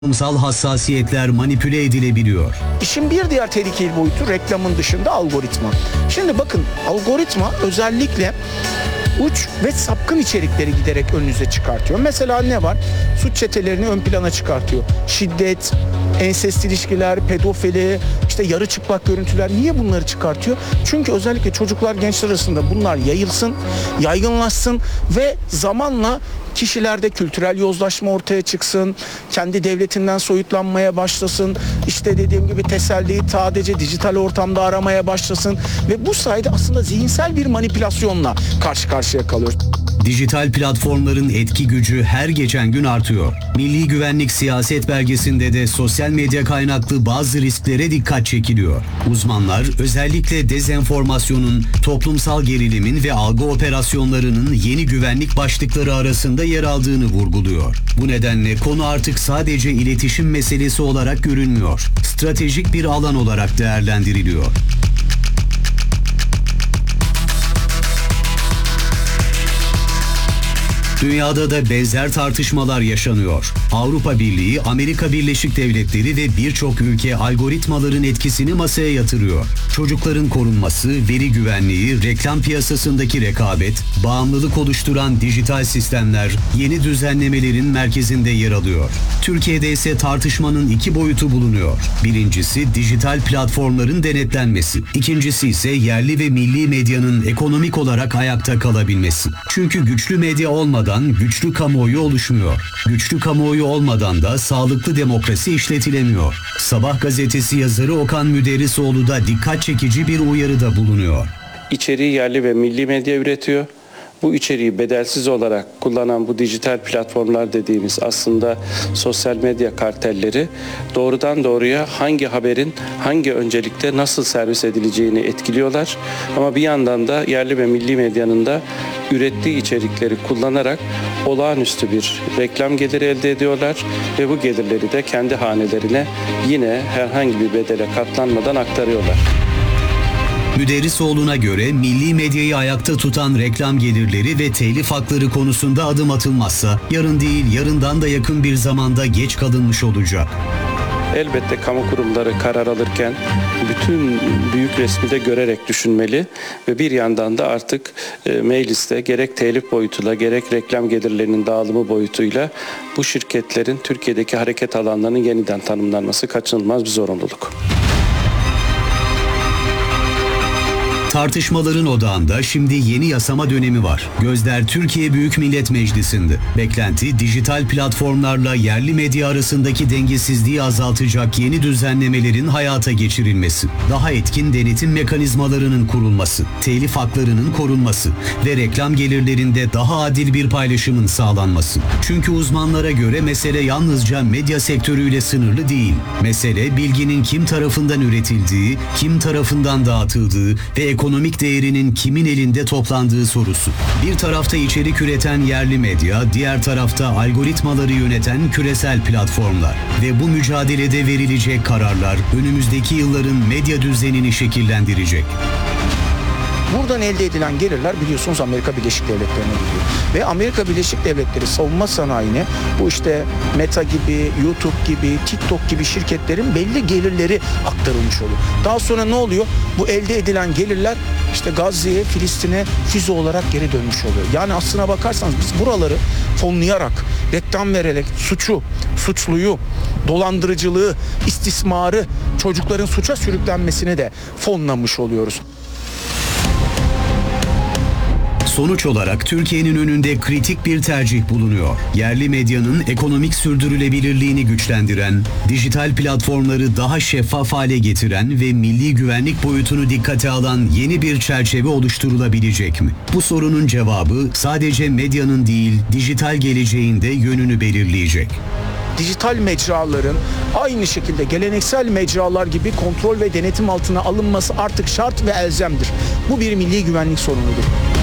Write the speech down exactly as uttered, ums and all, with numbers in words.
Toplumsal hassasiyetler manipüle edilebiliyor. İşin bir diğer tehlikeli boyutu reklamın dışında algoritma. Şimdi bakın, algoritma özellikle uç ve sapkın içerikleri giderek önünüze çıkartıyor. Mesela ne var? Suç çetelerini ön plana çıkartıyor. Şiddet, ensest ilişkiler, pedofili, işte yarı çıplak görüntüler. Niye bunları çıkartıyor? Çünkü özellikle çocuklar, gençler arasında bunlar yayılsın, yaygınlaşsın ve zamanla kişilerde kültürel yozlaşma ortaya çıksın, kendi devletinden soyutlanmaya başlasın, işte dediğim gibi teselliyi sadece dijital ortamda aramaya başlasın ve bu sayede aslında zihinsel bir manipülasyonla karşı karşıya kalıyoruz. Dijital platformların etki gücü her geçen gün artıyor. Milli Güvenlik Siyaset Belgesi'nde de sosyal medya kaynaklı bazı risklere dikkat çekiliyor. Uzmanlar özellikle dezenformasyonun, toplumsal gerilimin ve algı operasyonlarının yeni güvenlik başlıkları arasında yer aldığını vurguluyor. Bu nedenle konu artık sadece iletişim meselesi olarak görünmüyor. Stratejik bir alan olarak değerlendiriliyor. Dünyada da benzer tartışmalar yaşanıyor. Avrupa Birliği, Amerika Birleşik Devletleri ve birçok ülke algoritmaların etkisini masaya yatırıyor. Çocukların korunması, veri güvenliği, reklam piyasasındaki rekabet, bağımlılık oluşturan dijital sistemler yeni düzenlemelerin merkezinde yer alıyor. Türkiye'de ise tartışmanın iki boyutu bulunuyor. Birincisi dijital platformların denetlenmesi. İkincisi ise yerli ve milli medyanın ekonomik olarak ayakta kalabilmesi. Çünkü güçlü medya olmadan güçlü kamuoyu oluşmuyor. Güçlü kamuoyu olmadan da sağlıklı demokrasi işletilemiyor. Sabah gazetesi yazarı Okan Müderrisoğlu da dikkat çekici bir uyarıda bulunuyor. İçeriği yerli ve milli medya üretiyor. Bu içeriği bedelsiz olarak kullanan bu dijital platformlar dediğimiz aslında sosyal medya kartelleri doğrudan doğruya hangi haberin hangi öncelikte nasıl servis edileceğini etkiliyorlar. Ama bir yandan da yerli ve milli medyanın da ürettiği içerikleri kullanarak olağanüstü bir reklam geliri elde ediyorlar ve bu gelirleri de kendi hanelerine yine herhangi bir bedele katlanmadan aktarıyorlar. Müderrisoğlu'na göre milli medyayı ayakta tutan reklam gelirleri ve telif hakları konusunda adım atılmazsa yarın değil yarından da yakın bir zamanda geç kalınmış olacak. Elbette kamu kurumları karar alırken bütün büyük resmi de görerek düşünmeli ve bir yandan da artık e, mecliste gerek telif boyutuyla gerek reklam gelirlerinin dağılımı boyutuyla bu şirketlerin Türkiye'deki hareket alanlarının yeniden tanımlanması kaçınılmaz bir zorunluluk. Tartışmaların odağında şimdi yeni yasama dönemi var. Gözler Türkiye Büyük Millet Meclisi'nde. Beklenti dijital platformlarla yerli medya arasındaki dengesizliği azaltacak yeni düzenlemelerin hayata geçirilmesi, daha etkin denetim mekanizmalarının kurulması, telif haklarının korunması ve reklam gelirlerinde daha adil bir paylaşımın sağlanması. Çünkü uzmanlara göre mesele yalnızca medya sektörüyle sınırlı değil. Mesele bilginin kim tarafından üretildiği, kim tarafından dağıtıldığı ve ekonomik değerinin kimin elinde toplandığı sorusu. Bir tarafta içerik üreten yerli medya, diğer tarafta algoritmaları yöneten küresel platformlar ve bu mücadelede verilecek kararlar önümüzdeki yılların medya düzenini şekillendirecek. Buradan elde edilen gelirler biliyorsunuz Amerika Birleşik Devletleri'ne gidiyor. Ve Amerika Birleşik Devletleri savunma sanayine bu işte Meta gibi, YouTube gibi, TikTok gibi şirketlerin belli gelirleri aktarılmış oluyor. Daha sonra ne oluyor? Bu elde edilen gelirler işte Gazze'ye, Filistin'e füze olarak geri dönmüş oluyor. Yani aslına bakarsanız biz buraları fonlayarak, reklam vererek suçu, suçluyu, dolandırıcılığı, istismarı, çocukların suça sürüklenmesini de fonlamış oluyoruz. Sonuç olarak Türkiye'nin önünde kritik bir tercih bulunuyor. Yerli medyanın ekonomik sürdürülebilirliğini güçlendiren, dijital platformları daha şeffaf hale getiren ve milli güvenlik boyutunu dikkate alan yeni bir çerçeve oluşturulabilecek mi? Bu sorunun cevabı sadece medyanın değil, dijital geleceğin de yönünü belirleyecek. Dijital mecraların aynı şekilde geleneksel mecralar gibi kontrol ve denetim altına alınması artık şart ve elzemdir. Bu bir milli güvenlik sorunudur.